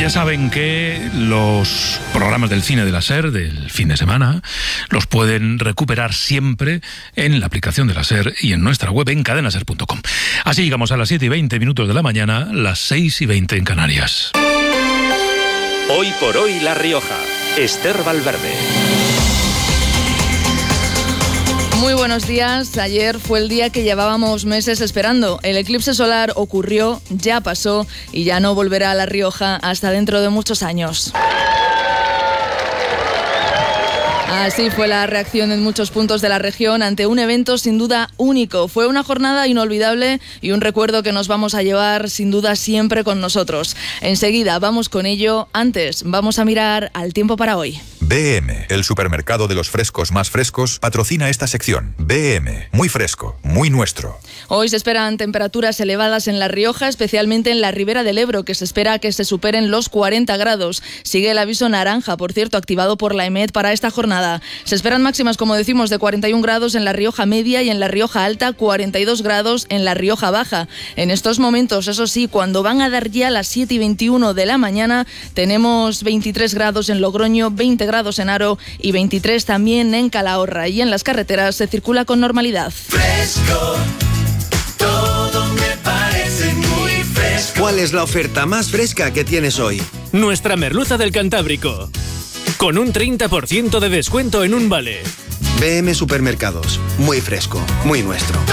Ya saben que los programas del cine de la SER del fin de semana los pueden recuperar siempre en la aplicación de la SER y en nuestra web en cadenaser.com. Así llegamos a las 7:20 de la mañana, las 6:20 en Canarias. Hoy por hoy La Rioja. Esther Valverde. Muy buenos días. Ayer fue el día que llevábamos meses esperando. El eclipse solar ocurrió, ya pasó y ya no volverá a La Rioja hasta dentro de muchos años. Así fue la reacción en muchos puntos de la región ante un evento sin duda único. Fue una jornada inolvidable y un recuerdo que nos vamos a llevar sin duda siempre con nosotros. Enseguida vamos con ello. Antes vamos a mirar al tiempo para hoy. BM, el supermercado de los frescos más frescos, patrocina esta sección. BM, muy fresco, muy nuestro. Hoy se esperan temperaturas elevadas en La Rioja, especialmente en la Ribera del Ebro, que se espera que se superen los 40 grados. Sigue el aviso naranja, por cierto, activado por la EMET para esta jornada. Se esperan máximas, como decimos, de 41 grados en La Rioja Media y en La Rioja Alta, 42 grados en La Rioja Baja. En estos momentos, eso sí, cuando van a dar ya las 7:21 de la mañana, tenemos 23 grados en Logroño, 20 grados en Haro y 23 también en Calahorra. Y en las carreteras se circula con normalidad. Fresco, todo me parece muy fresco. ¿Cuál es la oferta más fresca que tienes hoy? Nuestra merluza del Cantábrico, con un 30% de descuento en un vale. BM Supermercados, muy fresco, muy nuestro.